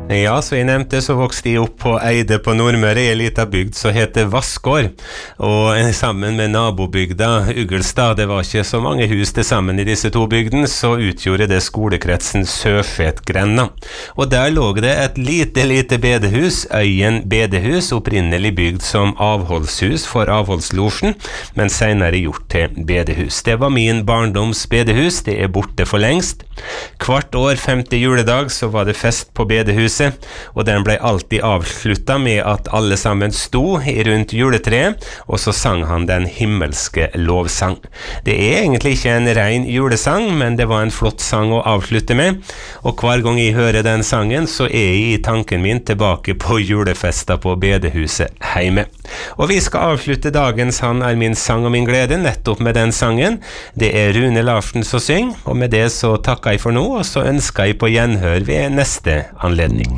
Ja, så jeg nevnte så vokste jeg opp på Eide på Nordmøre, I en liten bygd som heter Vassgård, og sammen med nabobygda Ugelstad, det var ikke så mange hus til sammen I disse to bygden, så utgjorde det skolekretsen Søfetgrenda. Og der lå det et lite bedehus, Øyen bedehus, opprinnelig bygd som avholdshus for avholdslosjen, men senere gjort til bedehus. Det var min barndoms bedehus, det borte for lengst. Hvert år 5. juledag så var det fest på bedehuset, og den ble alltid avsluttet med at alle sammen sto rundt juletreet, og så sang han den himmelske lovsang. Det egentlig ikke en ren julesang, men det var en flott sang å avslutte med, og hver gang jeg hører den sangen, så jeg I tanken min tilbake på julefesta på bedehuset heime. Og vi skal avslutte dagens Han min sang og min glede, nettopp med den sangen. Det Rune Larsen som syng, og med det så takker jeg for nå, og så ønsker jeg på gjenhør ved neste anledning.